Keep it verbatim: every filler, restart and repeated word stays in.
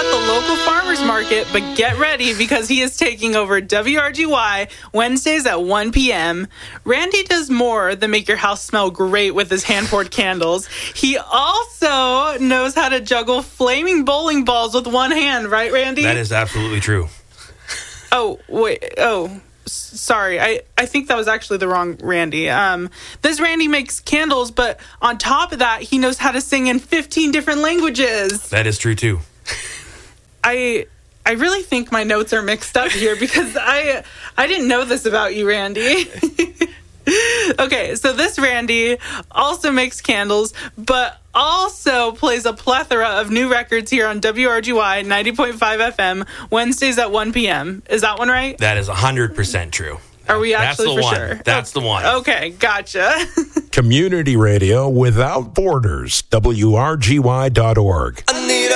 at the local farmer's market, but get ready because he is taking over W R G Y Wednesdays at one p.m. Randy does more than make your house smell great with his hand-poured candles. He also knows how to juggle flaming bowling balls with one hand, right, Randy? That is absolutely true. Oh, wait. Oh, sorry. I, I think that was actually the wrong Randy. Um, this Randy makes candles, but on top of that, he knows how to sing in fifteen different languages. That is true, too. I I really think my notes are mixed up here because I I didn't know this about you, Randy. Okay, so this Randy also makes candles, but also plays a plethora of new records here on W R G Y ninety point five F M, Wednesdays at one p.m. Is that one right? That is one hundred percent true. Are we actually That's the for one. sure? That's the one. Okay, gotcha. Community radio without borders. W R G Y dot org.